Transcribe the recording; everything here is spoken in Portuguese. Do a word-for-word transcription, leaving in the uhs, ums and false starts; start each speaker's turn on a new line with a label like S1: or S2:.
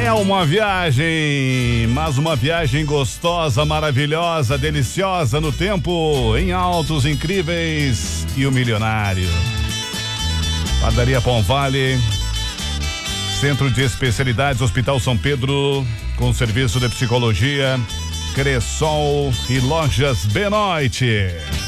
S1: É uma viagem, mas uma viagem gostosa, maravilhosa, deliciosa no tempo, em altos incríveis e o milionário. Padaria Pão Vale, Centro de Especialidades, Hospital São Pedro, com serviço de psicologia, Cressol e Lojas Benoite.